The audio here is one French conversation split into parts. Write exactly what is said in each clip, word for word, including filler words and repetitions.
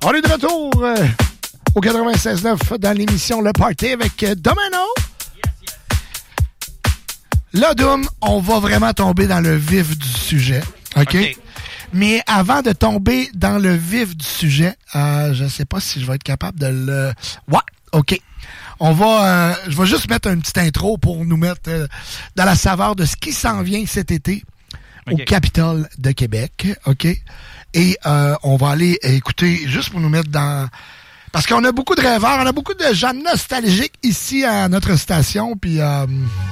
On est de retour euh, au quatre-vingt-seize neuf dans l'émission Le Party avec euh, Domino. Yes, yes. Là, Dom, on va vraiment tomber dans le vif du sujet. OK? okay. Mais avant de tomber dans le vif du sujet, euh, je sais pas si je vais être capable de le... Ouais, OK. On va... Euh, je vais juste mettre une petite intro pour nous mettre euh, dans la saveur de ce qui s'en vient cet été okay. au Capitole de Québec. OK? Et euh, on va aller écouter, juste pour nous mettre dans... Parce qu'on a beaucoup de rêveurs, on a beaucoup de gens nostalgiques ici à notre station, puis... Euh...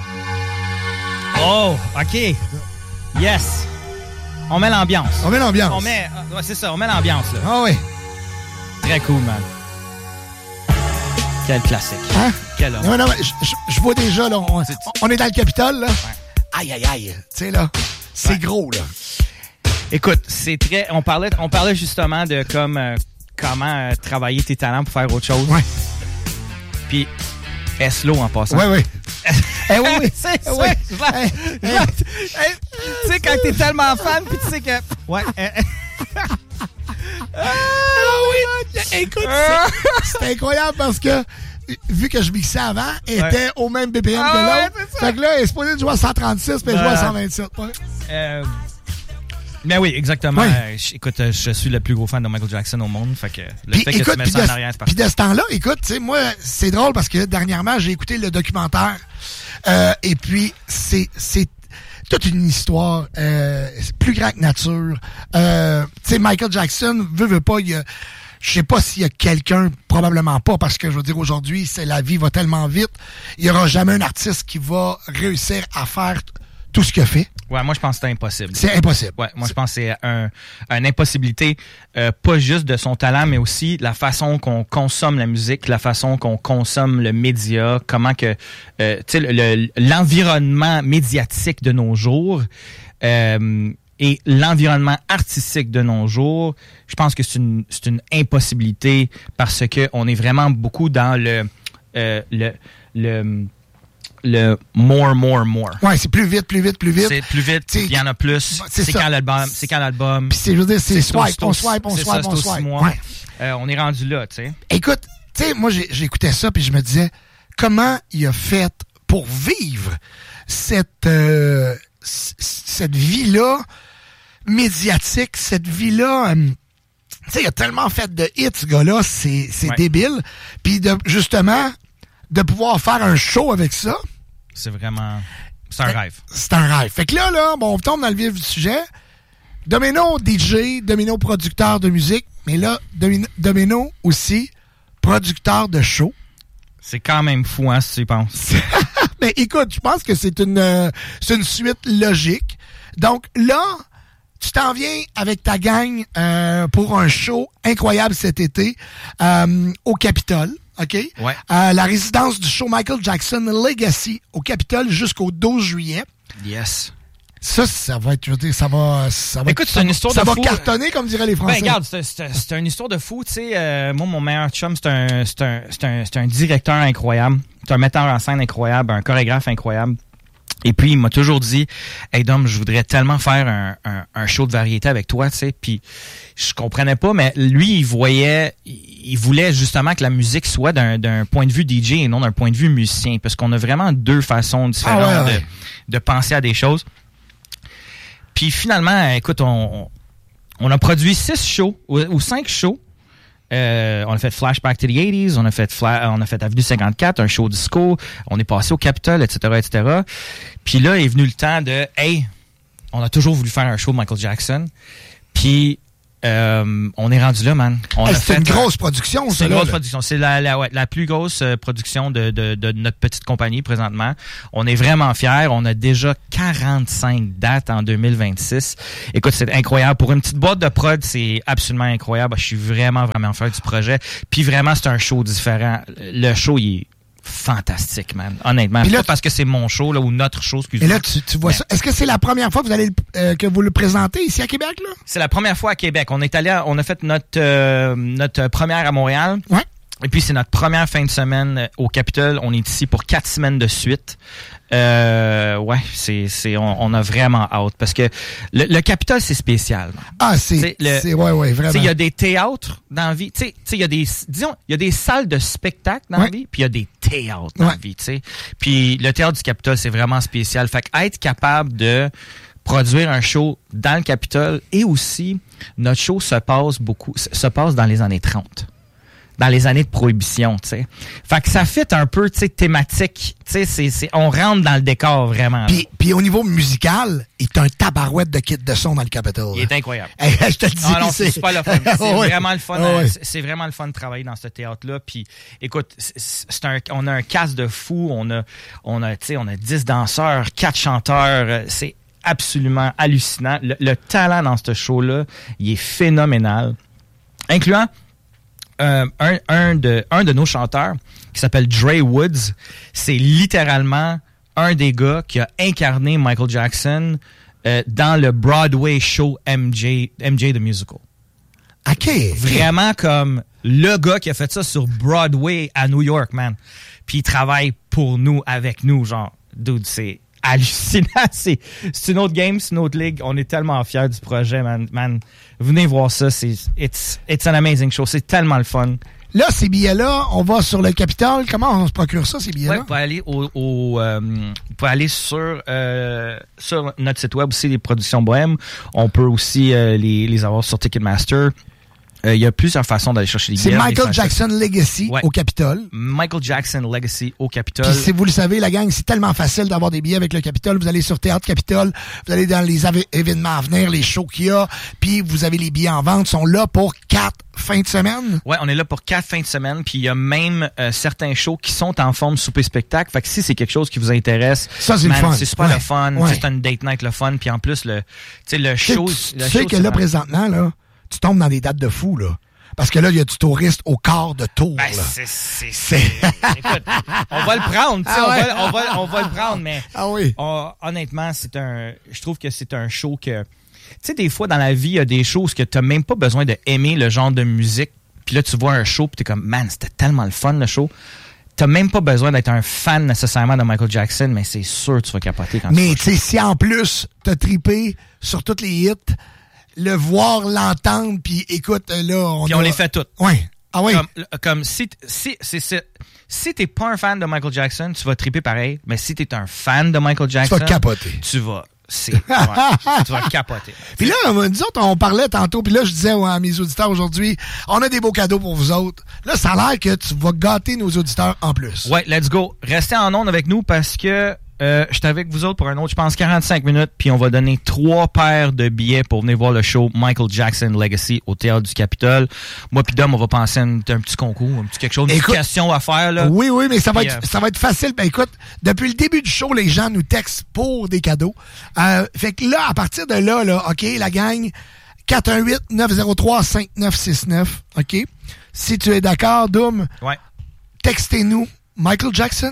Oh, OK. Yes. On met l'ambiance. On met l'ambiance. On met... Ouais, c'est ça, on met l'ambiance, là. Ah oui. Très cool, man. Quel classique. Hein? Quel homme. Non, non, je vois déjà, là, on, on est dans le Capitole, là. Ouais. Aïe, aïe, aïe. Tu sais, là, c'est ouais. gros, là. Écoute, c'est très... On parlait, on parlait justement de comme euh, comment euh, travailler tes talents pour faire autre chose. Ouais. Puis, S-Lo en passant. Oui, oui. Eh oui, oui. C'est ça. Oui. Eh, eh, eh, tu sais, quand t'es tellement fan, puis tu sais que... Ouais. Ah oui. Écoute, c'est, c'est incroyable parce que... Vu que je mixais avant, elle ouais. était au même B P M ah, que l'autre. Ouais, fait que là, elle est supposée de jouer à cent trente-six, puis elle euh, joue à cent vingt-sept. Ouais. Euh... Mais oui, exactement. Oui. Euh, écoute, je suis le plus gros fan de Michael Jackson au monde. Fait que le puis, fait écoute, que tu mets ça de, en arrière, c'est parfait. Puis de ce temps-là, écoute, tu sais, moi, c'est drôle parce que dernièrement, j'ai écouté le documentaire. Euh, et puis, c'est, c'est toute une histoire euh, plus grand que nature. Euh, tu sais, Michael Jackson, veut, veut pas, il y a... Je sais pas s'il y a quelqu'un, probablement pas, parce que je veux dire, aujourd'hui, c'est, la vie va tellement vite, il y aura jamais un artiste qui va réussir à faire tout ce qu'il fait. Ouais, moi, je pense que c'est impossible. C'est impossible. Ouais, moi, je pense que c'est un, une impossibilité, euh, pas juste de son talent, mais aussi la façon qu'on consomme la musique, la façon qu'on consomme le média, comment que, euh, tu sais, le, le, l'environnement médiatique de nos jours, euh, et l'environnement artistique de nos jours, je pense que c'est une, c'est une impossibilité parce que on est vraiment beaucoup dans le, euh, le, le, le more, more, more. Ouais, c'est plus vite, plus vite, plus vite. C'est plus vite, il y en a plus. C'est, c'est quand l'album, c'est quand l'album. Puis c'est, je veux dire, c'est, c'est swipe, on swipe, on swipe, on swipe. Ouais. Euh, on est rendu là, tu sais. Écoute, tu sais, moi, j'ai, j'écoutais ça puis je me disais, comment il a fait pour vivre cette, euh, c- cette vie-là médiatique, cette vie-là, euh, tu sais, il a tellement fait de hits, ce gars-là, c'est, c'est ouais. débile. Puis de, justement, de pouvoir faire un show avec ça. C'est vraiment, c'est un rêve. C'est un rêve. Fait que là, là, bon, on tombe dans le vif du sujet. Domino, D J, Domino, producteur de musique, mais là, Domino, Domino aussi, producteur de show. C'est quand même fou, hein, si tu y penses. Mais écoute, je pense que c'est une, euh, c'est une suite logique. Donc là, tu t'en viens avec ta gang euh, pour un show incroyable cet été euh, au Capitole, OK? Ouais. Euh, la résidence du show Michael Jackson Legacy au Capitole jusqu'au douze juillet. Yes. Ça, ça va être, je veux dire, ça va, ça va. Écoute, c'est une histoire ça de va fou. cartonner, comme diraient les Français. Ben, regarde, c'est, c'est, c'est une histoire de fou, tu sais. Euh, moi, mon meilleur chum, c'est un, c'est un, c'est un, c'est un directeur incroyable. C'est un metteur en scène incroyable, un chorégraphe incroyable. Et puis, il m'a toujours dit, « Hey, Dom, je voudrais tellement faire un, un, un show de variété avec toi, tu sais. » Puis, je comprenais pas, mais lui, il voyait, il voulait justement que la musique soit d'un, d'un point de vue D J et non d'un point de vue musicien. Parce qu'on a vraiment deux façons différentes ah ouais, ouais. De, de penser à des choses. Puis, finalement, écoute, on, on a produit six shows, ou, ou cinq shows. Euh, on a fait Flashback to the eighties, on a fait Fla- on a fait Avenue cinquante-quatre, un show disco, on est passé au Capitole, et cetera, et cetera. Puis là est venu le temps de, hey, on a toujours voulu faire un show de Michael Jackson. Puis euh, on est rendu là, man. On hey, a c'est fait une grosse production, c'est une là, grosse là. production. C'est la, la, ouais, la plus grosse euh, production de, de, de notre petite compagnie présentement. On est vraiment fiers. On a déjà quarante-cinq dates en deux mille vingt-six. Écoute, c'est incroyable. Pour une petite boîte de prod, c'est absolument incroyable. Je suis vraiment, vraiment fier du projet. Puis vraiment, c'est un show différent. Le show, il est fantastique, man. Honnêtement. Là, pas parce que c'est mon show, là, ou notre show, excusez-moi. Et là, tu, tu vois ouais. ça. Est-ce que c'est la première fois que vous allez euh, que vous le présentez ici à Québec, là? C'est la première fois à Québec. On est allé, à, on a fait notre, euh, notre première à Montréal. Ouais. Et puis, c'est notre première fin de semaine au Capitole. On est ici pour quatre semaines de suite. Euh, ouais, c'est, c'est, on, on a vraiment hâte parce que le, le Capitole, c'est spécial. Ah, c'est, le, c'est, ouais, ouais, vraiment. Il y a des théâtres dans la vie. Tu sais, il y a des, disons, il y a des salles de spectacle dans ouais. la vie, puis il y a des théâtres dans ouais. la vie, tu sais. Puis le théâtre du Capitole, c'est vraiment spécial. Fait qu'être capable de produire un show dans le Capitole et aussi, notre show se passe beaucoup, se passe dans les années trente. Dans les années de prohibition, tu sais. Fait que ça fait un peu, tu sais, thématique. Tu sais, c'est, c'est, on rentre dans le décor, vraiment. Puis, puis au niveau musical, il est un tabarouette de kit de son dans le Capitole. Il est incroyable. Hey, je te le dis. Ah non, c'est, c'est super le fun. C'est oh, oui. vraiment le fun. Oh, oui. c'est, c'est vraiment le fun de travailler dans ce théâtre-là. Puis, écoute, c'est, c'est un, on a un cast de fous. On a, on a, tu sais, on a dix danseurs, quatre chanteurs. C'est absolument hallucinant. Le, le talent dans ce show-là, il est phénoménal. Incluant Euh, un, un, de, un de nos chanteurs qui s'appelle Dre Woods, c'est littéralement un des gars qui a incarné Michael Jackson euh, dans le Broadway show M J, M J The Musical. OK. Vraiment comme le gars qui a fait ça sur Broadway à New York, man. Puis il travaille pour nous, avec nous, genre, dude, c'est hallucinant. C'est, c'est une autre game, c'est une autre ligue. On est tellement fiers du projet, man. man. Venez voir ça. C'est, it's, it's an amazing show. C'est tellement le fun. Là, ces billets-là, on va sur le Capitole. Comment on se procure ça, ces billets-là? Ouais, vous pouvez aller, au, au, euh, vous pouvez aller sur, euh, sur notre site web aussi, les Productions Bohème. On peut aussi euh, les, les avoir sur Ticketmaster. Il euh, y a plusieurs façons d'aller chercher les billets. C'est Michael Jackson chercher... Legacy ouais. au Capitole. Michael Jackson Legacy au Capitole. Puis si vous le savez, la gang, c'est tellement facile d'avoir des billets avec le Capitole. Vous allez sur Théâtre Capitole, vous allez dans les av- événements à venir, les shows qu'il y a, puis vous avez les billets en vente. Ils sont là pour quatre fins de semaine. Ouais, on est là pour quatre fins de semaine. Puis il y a même euh, certains shows qui sont en forme souper-spectacle. Fait que si c'est quelque chose qui vous intéresse, ça, c'est man, le fun. C'est super ouais. le fun. Ouais. C'est une date night le fun. Puis en plus, le, le show... Tu, le tu show, sais que là, présentement, là, tu tombes dans des dates de fou, là. Parce que là, il y a du touriste au quart de tour. Ben, là. c'est, c'est, c'est... Écoute, on va le prendre, tu sais, ah ouais. on, va, on, va, on va le prendre, mais ah oui. on, honnêtement, c'est un, je trouve que c'est un show que, tu sais, des fois dans la vie, il y a des choses que t'as même pas besoin de aimer le genre de musique, puis là, tu vois un show, puis t'es comme, man, c'était tellement le fun, le show. T'as même pas besoin d'être un fan nécessairement de Michael Jackson, mais c'est sûr que tu vas capoter quand mais tu tu sais, si en plus, t'as trippé sur tous les hits, le voir, l'entendre, puis écoute, là, on Puis a... on les fait toutes. Ouais. Ah oui. Comme, comme si, si, si, si, si t'es pas un fan de Michael Jackson, tu vas tripper pareil, mais si t'es un fan de Michael Jackson... Tu vas capoter. Tu vas... C'est, ouais, tu vas capoter. Puis là, nous autres, on parlait tantôt, puis là, je disais ouais, à mes auditeurs aujourd'hui, on a des beaux cadeaux pour vous autres. Là, ça a l'air que tu vas gâter nos auditeurs en plus. Ouais, let's go. Restez en onde avec nous parce que Euh, je suis avec vous autres pour un autre, je pense, quarante-cinq minutes, puis on va donner trois paires de billets pour venir voir le show Michael Jackson Legacy au Théâtre du Capitole. Moi puis Dom, on va penser à un, un petit concours, un petit quelque chose, une écoute, question à faire. Là. Oui, oui, mais ça va, puis, être, euh, ça va être facile. Ben écoute, depuis le début du show, les gens nous textent pour des cadeaux. Euh, fait que là, à partir de là, là, OK, la gang, quatre un huit, neuf zéro trois, cinq neuf six neuf, OK? Si tu es d'accord, Dom, ouais. textez-nous Michael Jackson,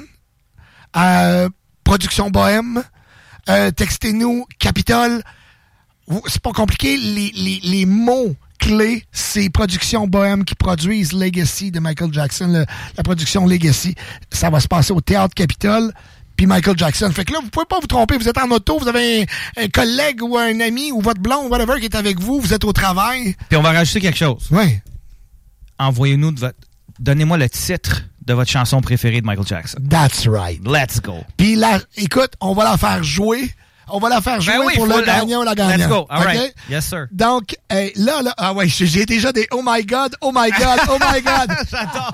euh, Production Bohème, euh, textez-nous Capitole. C'est pas compliqué. Les, les, les mots clés, c'est Production Bohème qui produisent Legacy de Michael Jackson, le, la production Legacy. Ça va se passer au Théâtre Capitole, puis Michael Jackson. Fait que là, vous pouvez pas vous tromper. Vous êtes en auto, vous avez un, un collègue ou un ami ou votre blond ou whatever qui est avec vous, vous êtes au travail. Puis on va rajouter quelque chose. Oui. Envoyez-nous de votre... Donnez-moi le titre de votre chanson préférée de Michael Jackson. That's right. Let's go. Puis là, écoute, on va la faire jouer. On va la faire jouer ben oui, pour le gagnant ou la gagnante. Let's go. All okay? right. Yes, sir. Donc, hey, là, là, ah ouais, j'ai déjà des oh my God, oh my God, oh my God. J'adore.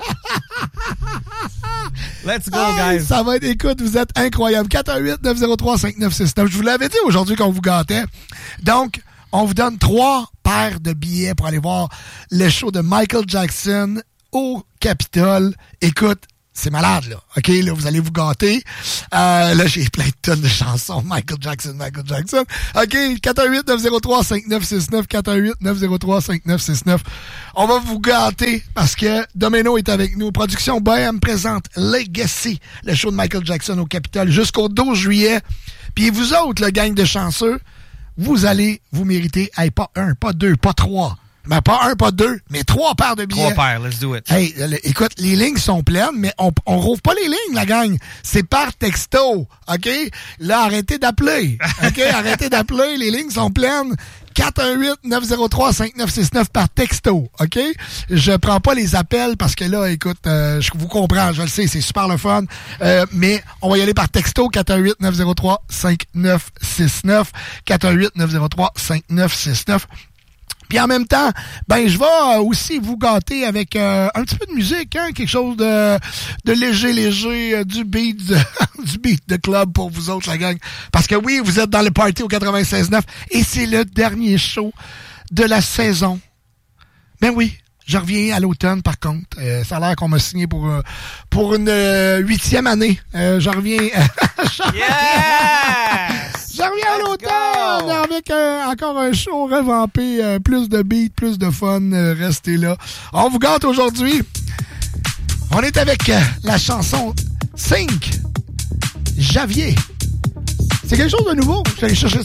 Let's go, hey, guys. Ça va être, écoute, vous êtes incroyables. quatre un huit, neuf zéro trois, cinq neuf six neuf. Je vous l'avais dit aujourd'hui qu'on vous gâtait. Donc, on vous donne trois paires de billets pour aller voir le show de Michael Jackson au Capitole. Écoute, c'est malade, là. OK, là, vous allez vous gâter. Euh, là, j'ai plein de tonnes de chansons. Michael Jackson, Michael Jackson. OK, quatre un huit, neuf zéro trois, cinq neuf six neuf, quatre un huit, neuf zéro trois, cinq neuf six neuf. On va vous gâter parce que Domino est avec nous. Production Bohème présente Legacy, le show de Michael Jackson au Capitole jusqu'au douze juillet. Puis vous autres, le gang de chanceux, vous allez vous mériter, hey, pas un, pas deux, pas trois, Ben, pas un, pas deux, mais trois paires de billets. Trois paires, let's do it. Hey, écoute, les lignes sont pleines, mais on on rouvre pas les lignes, la gang. C'est par texto, OK? Là, arrêtez d'appeler, OK? Arrêtez d'appeler, les lignes sont pleines. quatre un huit, neuf zéro trois, cinq neuf six neuf par texto, OK? Je prends pas les appels parce que là, écoute, euh, je vous comprends, je le sais, c'est super le fun, euh, mais on va y aller par texto, quatre un huit, neuf zéro trois, cinq neuf six neuf, quatre un huit, neuf zéro trois, cinq neuf six neuf. Puis en même temps, ben je vais aussi vous gâter avec euh, un petit peu de musique, hein, quelque chose de, de léger, léger, euh, du beat, de, du beat de club pour vous autres, la gang. Parce que oui, vous êtes dans le party au quatre-vingt-seize neuf et c'est le dernier show de la saison. Ben oui, je reviens à l'automne par contre. Euh, ça a l'air qu'on m'a signé pour euh, pour une euh, huitième année. Euh, je reviens. je reviens Yes! Je reviens à l'automne avec euh, encore un show revampé, euh, plus de beats, plus de fun. Euh, restez là. On vous gâte aujourd'hui. On est avec euh, la chanson cinq Javier. C'est quelque chose de nouveau. J'allais chercher